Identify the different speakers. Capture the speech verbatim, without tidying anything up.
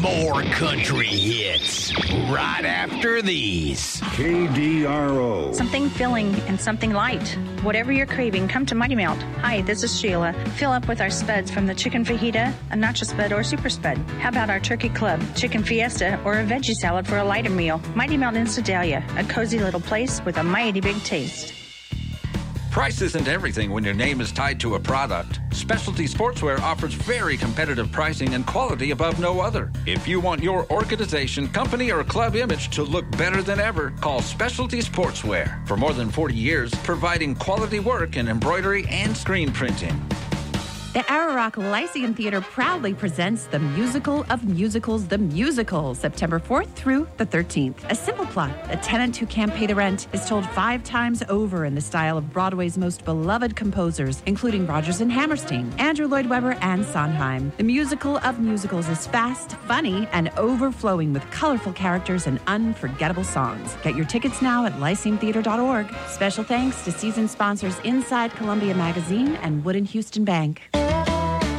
Speaker 1: More country hits right after these.
Speaker 2: K D R O.
Speaker 3: Something filling and something light. Whatever you're craving, come to Mighty Melt. Hi, this is Sheila. Fill up with our spuds from the chicken fajita, a nacho spud, or super spud. How about our turkey club, chicken fiesta, or a veggie salad for a lighter meal? Mighty Melt in Sedalia, a cozy little place with a mighty big taste.
Speaker 4: Price isn't everything when your name is tied to a product. Specialty Sportswear offers very competitive pricing and quality above no other. If you want your organization, company, or club image to look better than ever, call Specialty Sportswear. For more than forty years, providing quality work in embroidery and screen printing.
Speaker 5: The Ararock Lyceum Theater proudly presents the musical of musicals, The Musical, September fourth through the thirteenth. A simple plot. A tenant who can't pay the rent is told five times over in the style of Broadway's most beloved composers, including Rodgers and Hammerstein, Andrew Lloyd Webber, and Sondheim. The musical of musicals is fast, funny, and overflowing with colorful characters and unforgettable songs. Get your tickets now at lyceum theater dot org. Special thanks to season sponsors Inside Columbia Magazine and Wood and Houston Bank.